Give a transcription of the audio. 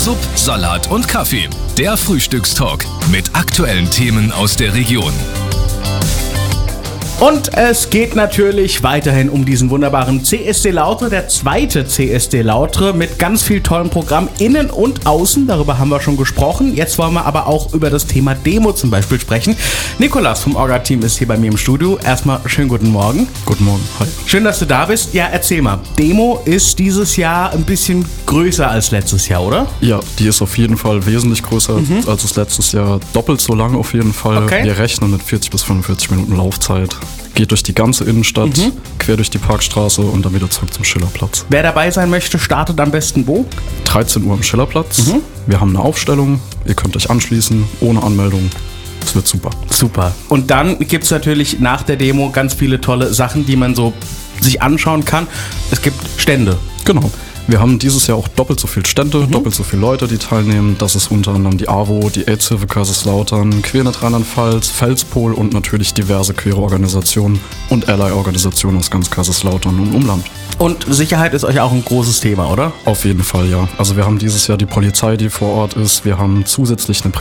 Sub, Salat und Kaffee. Der Frühstückstalk mit aktuellen Themen aus der Region. Und es geht natürlich weiterhin um diesen wunderbaren CSD Lautre, der zweite CSD Lautre mit ganz viel tollem Programm innen und außen. Darüber haben wir schon gesprochen. Jetzt wollen wir aber auch über das Thema Demo zum Beispiel sprechen. Nikolas vom Orga-Team ist hier bei mir im Studio. Erstmal schönen guten Morgen. Guten Morgen, hi. Schön, dass du da bist. Ja, erzähl mal. Demo ist dieses Jahr ein bisschen größer als letztes Jahr, oder? Ja, die ist auf jeden Fall wesentlich größer als das letztes Jahr. Doppelt so lang auf jeden Fall. Okay. Wir rechnen mit 40 bis 45 Minuten Laufzeit. Geht durch die ganze Innenstadt, quer durch die Parkstraße und dann wieder zurück zum Schillerplatz. Wer dabei sein möchte, startet am besten wo? 13 Uhr am Schillerplatz. Wir haben eine Aufstellung. Ihr könnt euch anschließen, ohne Anmeldung. Es wird super. Super. Und dann gibt es natürlich nach der Demo ganz viele tolle Sachen, die man so sich anschauen kann. Es gibt Stände. Genau. Wir haben dieses Jahr auch doppelt so viele Stände, doppelt so viele Leute, die teilnehmen. Das ist unter anderem die AWO, die AIDS-Hilfe Kaiserslautern, Quernet Rheinland-Pfalz, Felspol und natürlich diverse queere Organisationen und Ally-Organisationen aus ganz Kaiserslautern und Umland. Und Sicherheit ist euch auch ein großes Thema, oder? Auf jeden Fall, ja. Also wir haben dieses Jahr die Polizei, die vor Ort ist. Wir haben zusätzlich eine